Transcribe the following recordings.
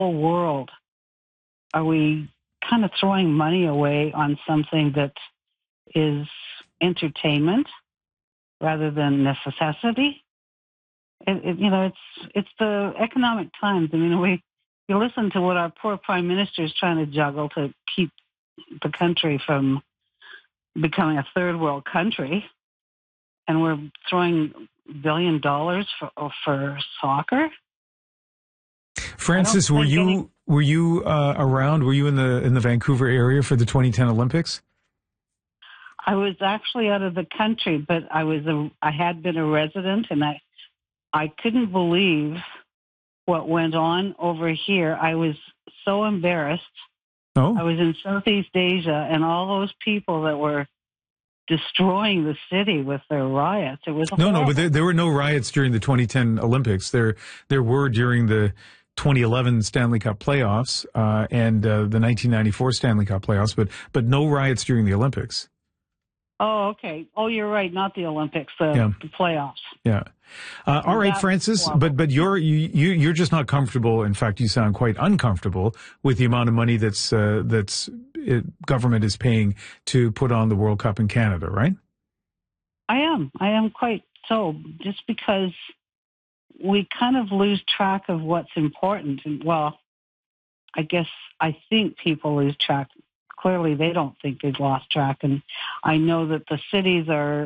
whole world, are we kind of throwing money away on something that is entertainment rather than necessity? It's the economic times. I mean, you listen to what our poor prime minister is trying to juggle to keep the country from becoming a third world country, and we're throwing $1 billion for soccer. Frances, were you around? Were you in the Vancouver area for the 2010 Olympics? I was actually out of the country, but I had been a resident, and I couldn't believe what went on over here. I was so embarrassed. Oh. I was in Southeast Asia, and all those people that were destroying the city with their riots. It was horrible. No, but there were no riots during the 2010 Olympics. There were during the 2011 Stanley Cup playoffs and the 1994 Stanley Cup playoffs, but no riots during the Olympics. Oh, okay. Oh, you're right. Not the Olympics, the playoffs. Yeah. All right, Frances, but you're just not comfortable. In fact, you sound quite uncomfortable with the amount of money that's government is paying to put on the World Cup in Canada, right? I am quite so, just because we kind of lose track of what's important. And, well, I think people lose track. Clearly, they don't think they've lost track. And I know that the cities are.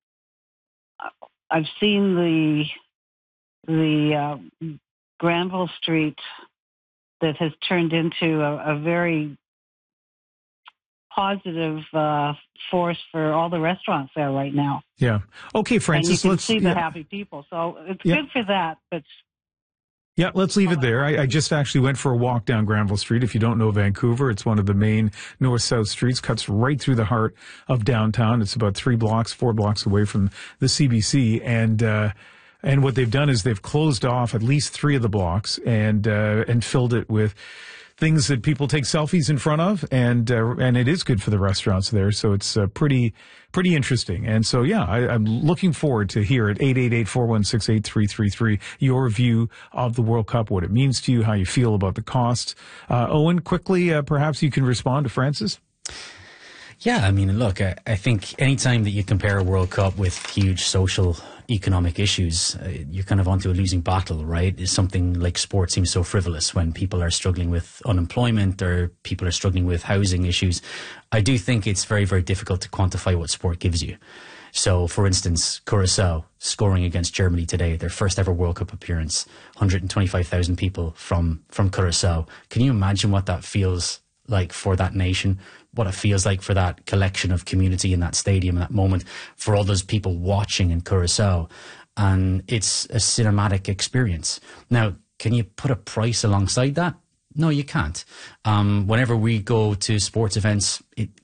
I've seen the Granville Street that has turned into a very positive force for all the restaurants there right now. Yeah. Okay, Frances. And you can see the happy people. So it's good for that, but. Yeah, let's leave it there. I just actually went for a walk down Granville Street. If you don't know Vancouver, it's one of the main north-south streets, cuts right through the heart of downtown. It's about 4 blocks away from the CBC. And what they've done is they've closed off at least 3 of the blocks and filled it with things that people take selfies in front of, and it is good for the restaurants there. So it's pretty interesting. And so, yeah, I'm looking forward to hear at 888-416-8333 your view of the World Cup, what it means to you, how you feel about the costs. Owen, quickly, perhaps you can respond to Frances. Yeah, I mean, look, I think anytime that you compare a World Cup with huge social, economic issues, you're kind of onto a losing battle, right? Is something like sport seems so frivolous when people are struggling with unemployment or people are struggling with housing issues. I do think it's very, very difficult to quantify what sport gives you. So, for instance, Curaçao scoring against Germany today, their first ever World Cup appearance, 125,000 people from Curaçao. Can you imagine what that feels like for that nation? What it feels like for that collection of community in that stadium, in that moment, for all those people watching in Curaçao. And it's a cinematic experience. Now, can you put a price alongside that? No, you can't. Whenever we go to sports events,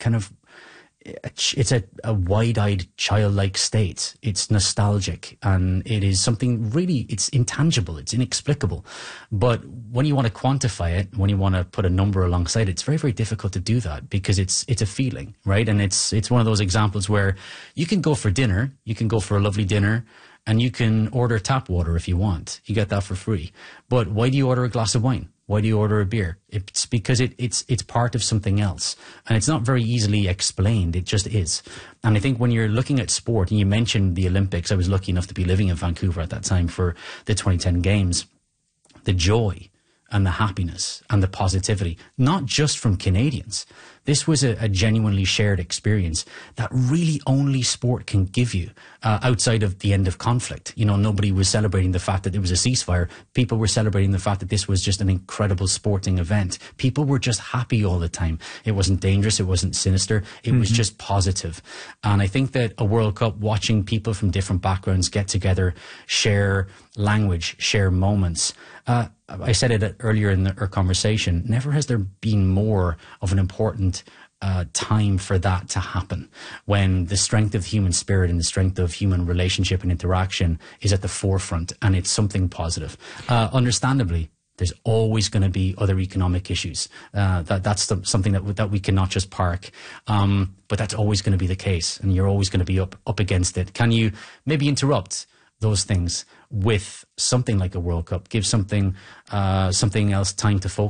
it's a wide-eyed, childlike state. It's nostalgic, and it is something really, it's intangible, it's inexplicable. But when you want to quantify it, when you want to put a number alongside it, it's very, very difficult to do that because it's a feeling, right? And it's one of those examples where you can go for dinner, you can go for a lovely dinner, and you can order tap water if you want. You get that for free. But why do you order a glass of wine? Why do you order a beer? It's because it's part of something else. And it's not very easily explained. It just is. And I think when you're looking at sport, and you mentioned the Olympics, I was lucky enough to be living in Vancouver at that time for the 2010 Games. The joy and the happiness and the positivity, not just from Canadians. This was a genuinely shared experience that really only sport can give you outside of the end of conflict. You know, nobody was celebrating the fact that there was a ceasefire. People were celebrating the fact that this was just an incredible sporting event. People were just happy all the time. It wasn't dangerous. It wasn't sinister. It was just positive. And I think that a World Cup, watching people from different backgrounds get together, share language, share moments. I said it earlier in our conversation, never has there been more of an important time for that to happen, when the strength of human spirit and the strength of human relationship and interaction is at the forefront, and it's something positive. Understandably, there's always going to be other economic issues. That's something that we cannot just park. But that's always going to be the case, and you're always going to be up against it. Can you maybe interrupt those things with something like a World Cup, give something else time to focus